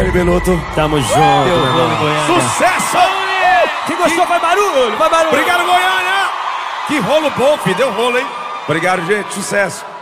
Bebeluto. Tamo junto, Deu meu rolo em irmão. Goiânia. Sucesso! Quem gostou faz barulho, faz barulho. Obrigado, Goiânia! Que rolo bom, filho. Deu rolo, hein? Obrigado, gente. Sucesso.